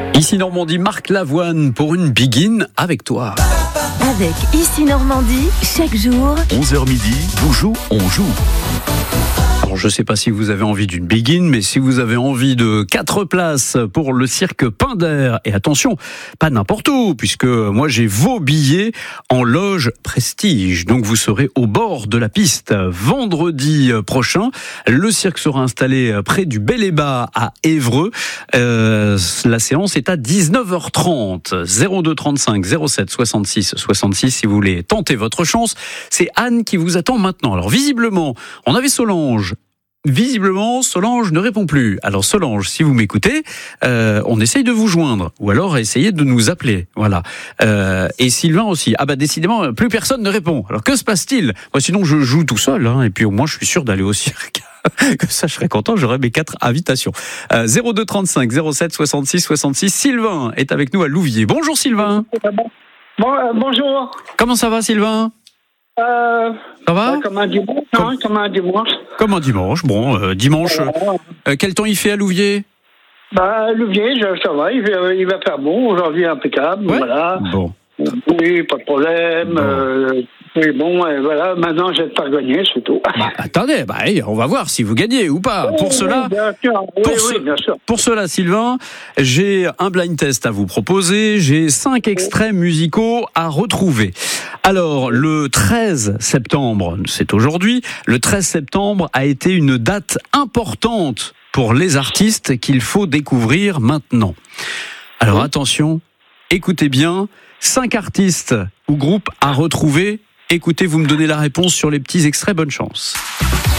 Ici Normandie, Marc Lavoine pour une begin avec toi. Avec Ici Normandie, chaque jour, 11h midi, vous jouez, on joue. Alors je ne sais pas si vous avez envie d'une begin, mais si vous avez envie de 4 places pour le cirque Pinder, et attention, pas n'importe où, puisque moi j'ai vos billets en loge Prestige, donc vous serez au bord de la piste vendredi prochain. Le cirque sera installé près du Bel-et-Bas à Évreux. La séance est à 19h30. 02 35 07 66 66 si vous voulez tenter votre chance. C'est Anne qui vous attend maintenant. Alors visiblement, on avait Solange. Visiblement, Solange ne répond plus. Alors Solange, si vous m'écoutez, on essaye de vous joindre, ou alors essayez de nous appeler. Voilà. Et Sylvain aussi. Ah bah décidément, plus personne ne répond. Alors que se passe-t-il ? Moi, sinon je joue tout seul, et puis au moins je suis sûr d'aller au cirque. Que ça, je serais content, j'aurai mes 4 invitations. 02 35 07 66 66. Sylvain est avec nous à Louviers. Bonjour Sylvain. Bonjour. Comment ça va Sylvain ? Ça va ? Comme un dimanche, comme un dimanche. Comme un dimanche, bon, dimanche. Quel temps il fait à Louviers ? Louviers, ça va, il va faire bon, aujourd'hui impeccable, Ouais. voilà. Bon. Oui, pas de problème. Bon. Oui, bon, voilà, maintenant j'espère gagner, c'est tout. Attendez, on va voir si vous gagnez ou pas. Pour cela, bien sûr. pour cela, Sylvain, j'ai un blind test à vous proposer. J'ai 5 extraits musicaux à retrouver. Alors, le 13 septembre, c'est aujourd'hui, le 13 septembre a été une date importante pour les artistes qu'il faut découvrir maintenant. Alors attention, écoutez bien, 5 artistes ou groupes à retrouver. Écoutez, vous me donnez la réponse sur les petits extraits, bonne chance.